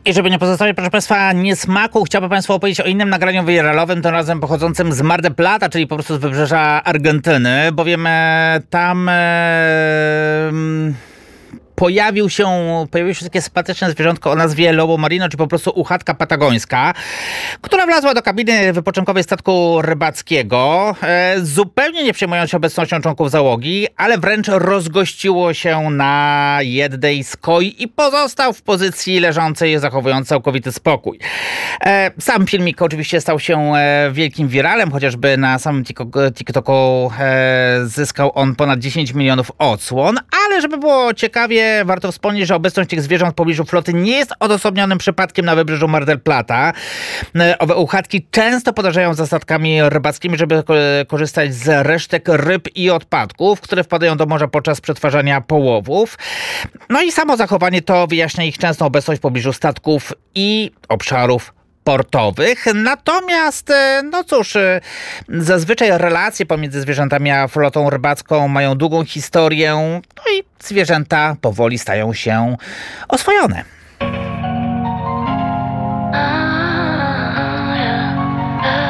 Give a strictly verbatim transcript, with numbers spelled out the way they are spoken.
I żeby nie pozostawić, proszę Państwa, niesmaku, chciałbym Państwu opowiedzieć o innym nagraniu wiralowym, tym razem pochodzącym z Mar del Plata, czyli po prostu z wybrzeża Argentyny, bowiem e, tam e, pojawił się, pojawiło się takie sympatyczne zwierzątko o nazwie Lobo Marino, czy po prostu uchatka patagońska, która wlazła do kabiny wypoczynkowej statku rybackiego, e, zupełnie nie przejmując się obecnością członków załogi, ale wręcz rozgościło się na jednej z koi i pozostał w pozycji leżącej, zachowując całkowity spokój. E, sam filmik oczywiście stał się e, wielkim wiralem, chociażby na samym TikToku e, zyskał on ponad dziesięć milionów odsłon, ale żeby było ciekawie, warto wspomnieć, że obecność tych zwierząt w pobliżu floty nie jest odosobnionym przypadkiem na wybrzeżu Mar del Plata. Owe uchatki często podążają za statkami rybackimi, żeby korzystać z resztek ryb i odpadków, które wpadają do morza podczas przetwarzania połowów. No i samo zachowanie to wyjaśnia ich częstą obecność w pobliżu statków i obszarów portowych. Natomiast, no cóż, zazwyczaj relacje pomiędzy zwierzętami a flotą rybacką mają długą historię, no i zwierzęta powoli stają się oswojone.